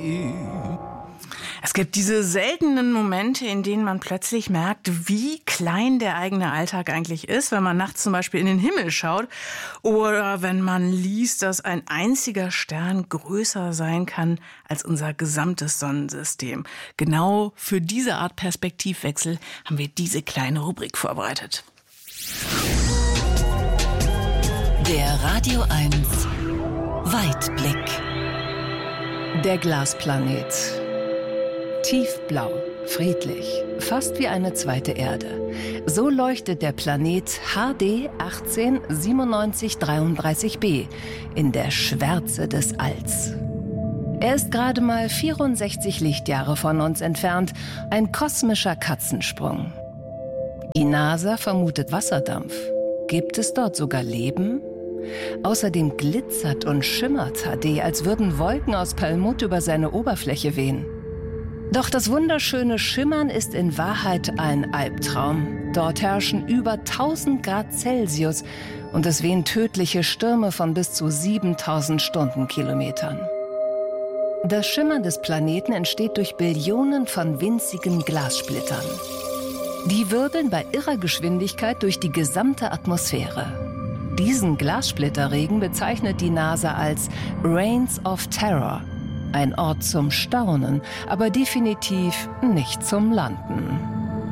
Es gibt diese seltenen Momente, in denen man plötzlich merkt, wie klein der eigene Alltag eigentlich ist, wenn man nachts zum Beispiel in den Himmel schaut oder wenn man liest, dass ein einziger Stern größer sein kann als unser gesamtes Sonnensystem. Genau für diese Art Perspektivwechsel haben wir diese kleine Rubrik vorbereitet. Der Radio 1 Weitblick. Der Glasplanet. Tiefblau, friedlich, fast wie eine zweite Erde. So leuchtet der Planet HD 189733b in der Schwärze des Alls. Er ist gerade mal 64 Lichtjahre von uns entfernt, ein kosmischer Katzensprung. Die NASA vermutet Wasserdampf. Gibt es dort sogar Leben? Außerdem glitzert und schimmert HD, als würden Wolken aus Perlmutt über seine Oberfläche wehen. Doch das wunderschöne Schimmern ist in Wahrheit ein Albtraum. Dort herrschen über 1000 Grad Celsius und es wehen tödliche Stürme von bis zu 7000 Stundenkilometern. Das Schimmern des Planeten entsteht durch Billionen von winzigen Glassplittern. Die wirbeln bei irrer Geschwindigkeit durch die gesamte Atmosphäre. Diesen Glassplitterregen bezeichnet die NASA als Reigns of Terror. Ein Ort zum Staunen, aber definitiv nicht zum Landen.